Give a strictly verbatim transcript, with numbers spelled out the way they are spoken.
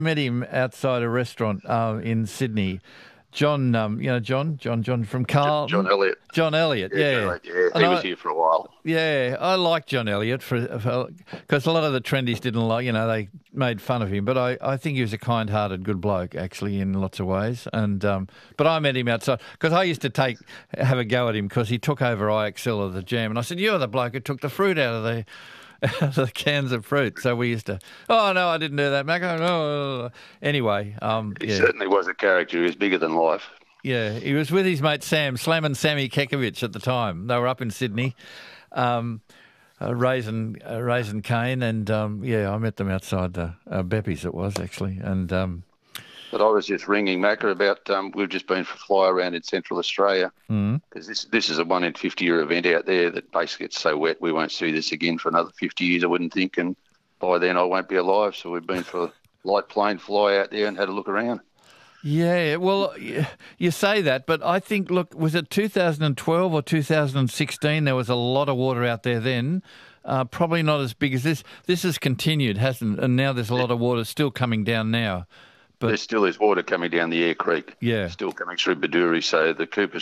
Met him outside a restaurant uh, in Sydney. John, um, you know, John, John, John from Carlton. John Elliott. John Elliott, Yeah, yeah. John Elliott, yeah. And He was I- here for a while. Yeah, I like John Elliott for because a lot of the trendies didn't like, you know, they made fun of him. But I, I think he was a kind-hearted, good bloke, actually, in lots of ways. And um, but I met him outside because I used to take have a go at him because he took over I X L of the jam, and I said, "You're the bloke who took the fruit out of the." Out of the cans of fruit. So we used to, oh, no, I didn't do that, Macca. No. Anyway. Um, He yeah. certainly was a character. He was bigger than life. Yeah, he was with his mate Sam, Slam and Sammy Kekovich at the time. They were up in Sydney, um, uh, raising, uh, raising cane, and, um, yeah, I met them outside uh, uh, Beppy's, it was, actually. And um, But I was just ringing Macca about, um, we've just been for fly around in Central Australia because mm, this this is a one in fifty year event out there that basically gets so wet we won't see this again for another fifty years, I wouldn't think, and by then I won't be alive. So we've been for a light plane fly out there and had a look around. yeah, well, y- you say that, but I think, look, was it two thousand twelve or two thousand sixteen? There was a lot of water out there then. Uh, probably not as big as this. This has continued, hasn't it? And now there's a lot of water still coming down now. But- There still is water coming down the Air Creek, Yeah. still coming through Baduri, so the Cooper